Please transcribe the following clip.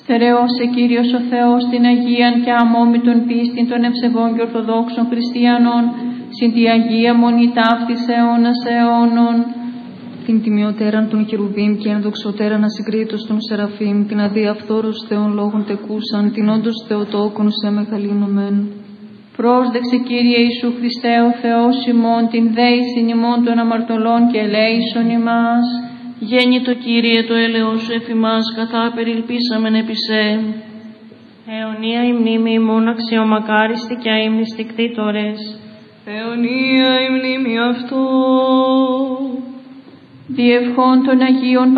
Στερεώσε Κύριος ο Θεός την Αγίαν και αμόμητον πίστην των ευσεβών και ορθοδόξων χριστιανών, συν τη Αγία Μονή ταύτης αιώνας αιώνων. Την τιμιωτέραν των χερουβίμ και ενδοξωτέραν ασυγκρίτως των σεραφείμ, την αδιαφθόρους Θεών λόγων τεκούσαν, την όντως Θεοτόκον σε μεγαλύνομεν. Πρόσδεξε Κύριε Ιησού Χριστέ ο Θεός ημών, την δέησιν ημών των αμαρτωλών και ελέησον ημάς. Γέννητο Κύριε το έλεος σου εφ' ημάς, καθά περιλπίσαμεν επί σε. Αιωνία η μνήμη ημών αξιομακάριστη και αείμνηστη κτήτορες. Αιωνία η μνήμη αυτού. Διευχών των Αγίων